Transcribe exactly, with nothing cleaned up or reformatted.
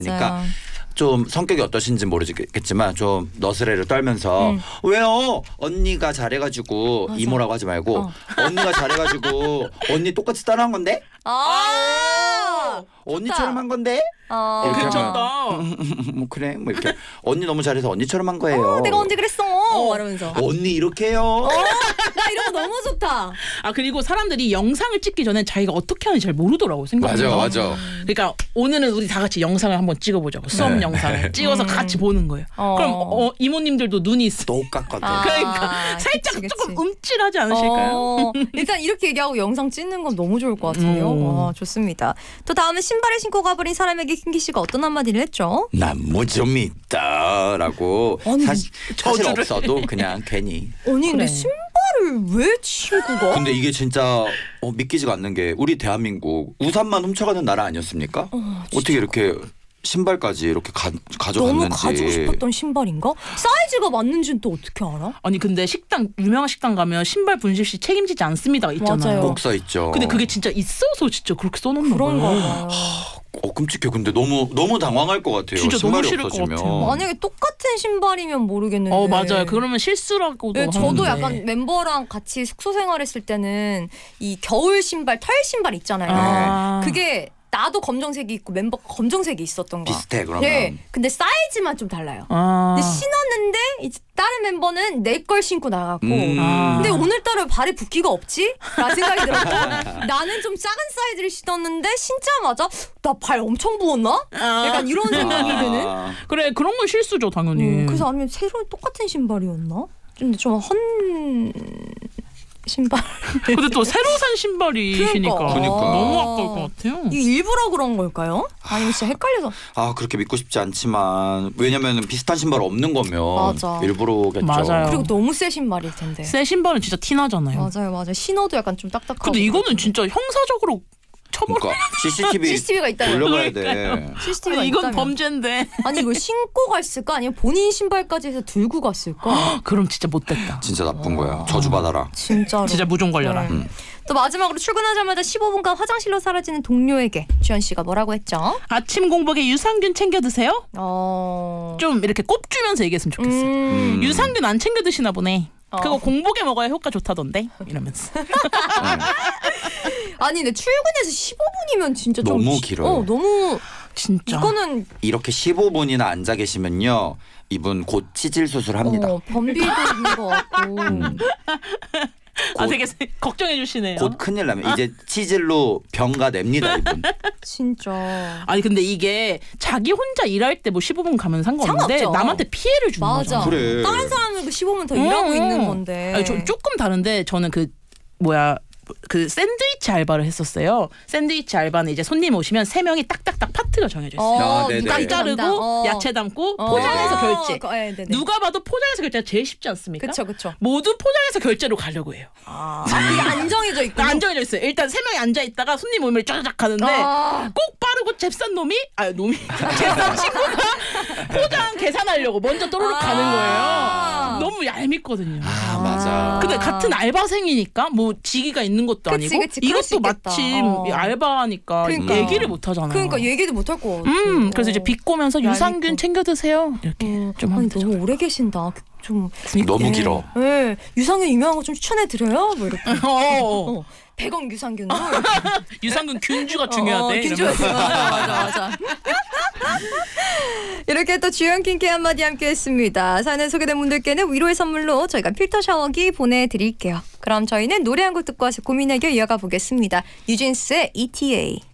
그러니까 좀 성격이 어떠신지 모르겠지만 좀 너스레를 떨면서 음. 왜요? 언니가 잘해가지고 맞아. 이모라고 하지 말고 어. 언니가 잘해가지고 언니 똑같이 따라한 건데? 아 언니처럼 한 건데? 아 이렇게 괜찮다. 뭐 그래 뭐 이렇게 언니 너무 잘해서 언니처럼 한 거예요. 어, 내가 언제 그랬어? 어, 이러면서 언니 이렇게 해요. 어, 나 이런 거 너무 좋다. 아 그리고 사람들이 영상을 찍기 전에 자기가 어떻게 하는지 잘 모르더라고 생각보다. 맞아 맞아. 그러니까 오늘은 우리 다 같이 영상을 한번 찍어보자고 수업 네. 영상을 찍어서 음. 같이 보는 거예요. 어. 그럼 어, 이모님들도 눈이 있어. 똑같거든. 아, 그러니까 살짝 그치, 그치. 조금 움찔하지 않으실까요? 어, 일단 이렇게 얘기하고 영상 찍는 건 너무 좋을 것 같은데요. 음. 와, 좋습니다. 또 다음은 신발을 신고 가버린 사람에게 킹기 씨가 어떤 한마디를 했죠? 난 뭐 좀 있다라고 아니, 사실, 사실 저주를. 없어도 그냥 괜히. 아니 그래. 근데 신발을 왜 친구가? 근데 이게 진짜 어, 믿기지가 않는 게 우리 대한민국 우산만 훔쳐가는 나라 아니었습니까? 어, 어떻게 이렇게 신발까지 이렇게 가, 너무 가져갔는지. 가지고 싶었던 신발인가? 사이즈가 맞는지는 또 어떻게 알아? 아니 근데 식당 유명한 식당 가면 신발 분실 시 책임지지 않습니다 있잖아요. 맞아요. 꼭 써있죠. 근데 그게 진짜 있어서 진짜 그렇게 써놓는 그런가 거예요. 봐요. 어 끔찍해. 근데 너무 너무 당황할 것 같아요. 진짜 너무 신발이 싫을 것 없어지면. 같아요. 만약에 똑같은 신발이면 모르겠는데. 어 맞아요. 그러면 실수라고도 네, 저도 하는데. 약간 멤버랑 같이 숙소 생활했을 때는 이 겨울 신발, 털 신발 있잖아요. 아. 그게 나도 검정색이 있고 멤버가 검정색이 있었던 거야. 비슷해 그러면. 네, 근데 사이즈만 좀 달라요. 아. 근데 신었는데 이제 다른 멤버는 내 걸 신고 나갔고 음. 아. 근데 오늘따라 발에 붓기가 없지? 라는 생각이 들었고 나는 좀 작은 사이즈를 신었는데 신자마자 나 발 엄청 부었나? 아. 약간 이런 생각이 드는. 아. 그래 그런 건 실수죠 당연히. 음, 그래서 아니면 새로 똑같은 신발이었나? 근데 좀 헌 신발. 근데 또 새로 산 신발이시니까 그러니까. 그러니까. 너무 아까울 것 같아요. 이게 일부러 그런 걸까요? 아니면 진짜 헷갈려서? 아 그렇게 믿고 싶지 않지만 왜냐면 비슷한 신발 없는 거면 맞아. 일부러겠죠. 맞아요. 그리고 너무 새 신발일 텐데. 새 신발은 진짜 티 나잖아요. 맞아요, 맞아요. 신어도 약간 좀 딱딱하고. 근데 이거는 그렇고. 진짜 형사적으로 처벌. 그러니까 씨씨티비 씨씨티비가 있다면. 돌려봐야 돼. 씨씨티비가 아니, 이건 있다면. 범죄인데. 아니 이걸 신고 갔을까? 아니면 본인 신발까지 해서 들고 갔을까? 그럼 진짜 못됐다. 진짜 나쁜 거야. 저주받아라. 진짜로. 진짜 무좀 걸려라. 네. 음. 또 마지막으로 출근하자마자 십오 분간 화장실로 사라지는 동료에게 주현 씨가 뭐라고 했죠? 아침 공복에 유산균 챙겨 드세요? 어. 좀 이렇게 꼽주면서 얘기했으면 좋겠어. 음. 음. 유산균 안 챙겨 드시나 보네. 어. 그거 공복에 먹어야 효과 좋다던데 이러면서. 아니 근데 출근해서 십오 분이면 진짜 좀 너무 지- 길어요. 어, 너무 진짜. 이거는 이렇게 십오 분이나 앉아 계시면요. 이분 곧 치질 수술합니다. 어, 변비도 있는 것 같고. 음. 아 되게 걱정해 주시네요. 곧 큰일 나면 이제 치질로 병가 냅니다 이분. 진짜. 아니 근데 이게 자기 혼자 일할 때 뭐 십오 분 가면 상관없는데 상관없죠. 남한테 피해를 주는 맞아. 거죠. 그래. 다른 사람은 그 십오 분 더 일하고 음. 있는 건데. 아니, 저 조금 다른데 저는 그 뭐야 그 샌드위치 알바를 했었어요. 샌드위치 알바는 이제 손님 오시면 세 명이 딱딱딱 파트가 정해져 있어요. 아, 네네. 누가 자르고 담당. 어. 야채 담고 어. 포장해서 어. 결제. 거- 예, 네네. 누가 봐도 포장해서 결제가 제일 쉽지 않습니까? 그쵸 그쵸. 모두 포장해서 결제로 가려고 해요. 아, 그게 안 정해져 있고. 안 정해져 있어요. 일단 세 명이 앉아 있다가 손님 오면 쫙쫙 가는데 아. 꼭 빠르고 잽싼 놈이 아 놈이 잽싼 친구가 포장 계산하려고 먼저 또르륵 아. 가는 거예요. 너무 얄밉거든요. 아 맞아. 근데 같은 알바생이니까 뭐 직위가 있는 것도 그치, 아니고 그치. 그럴 수 이것도 있겠다. 마침 어. 알바니까 그러니까. 얘기를 못 하잖아요. 그러니까 얘기도 못 할 거 같아. 음 그래서 이제 비꼬면서 얄밉고. 유산균 챙겨 드세요 이렇게 어, 좀 아니 하면 되죠. 너무 오래 계신다. 좀 너무 네. 길어. 네. 유산균 유명한 거 좀 추천해 드려요. 뭐 이렇게. 어, 어. 어. 백억 유산균으로. 유산균 균주가 중요하대. 어, 균주가 이러면서. 맞아 맞아 맞아. 이렇게 또 주연 킹키 한마디 함께했습니다. 사연에 소개된 분들께는 위로의 선물로 저희가 필터 샤워기 보내드릴게요. 그럼 저희는 노래 한 곡 듣고 와서 고민 해결 이어가 보겠습니다. 뉴진스의 이티에이.